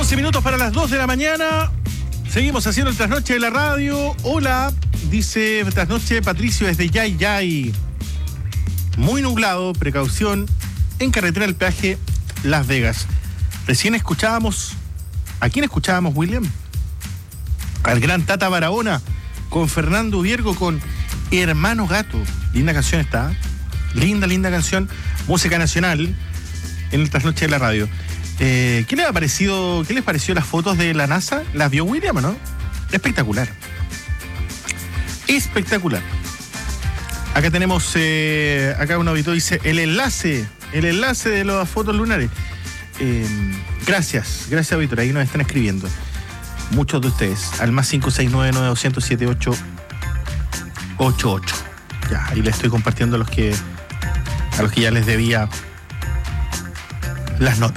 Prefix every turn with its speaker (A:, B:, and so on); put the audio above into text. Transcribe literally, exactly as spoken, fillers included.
A: once minutos para las dos de la mañana. Seguimos haciendo el trasnoche de la radio. Hola, dice trasnoche Patricio desde Yay Yay. Muy nublado, precaución en carretera del peaje Las Vegas. Recién escuchábamos, ¿a quién escuchábamos, William? Al gran Tata Barahona con Fernando Viergo con Hermano Gato. Linda canción está, linda, linda canción. Música nacional en el trasnoche de la radio. Eh, ¿Qué les ha parecido, qué les pareció las fotos de la NASA? ¿Las vio William o no? Espectacular. Espectacular. Acá tenemos, eh, acá un auditor dice, el enlace, el enlace de las fotos lunares. Eh, gracias, gracias auditor, ahí nos están escribiendo. Muchos de ustedes, al más cinco seis nueve nueve dos cero siete ocho ocho ocho. Ya, ahí les estoy compartiendo a los que, a los que ya les debía las notas.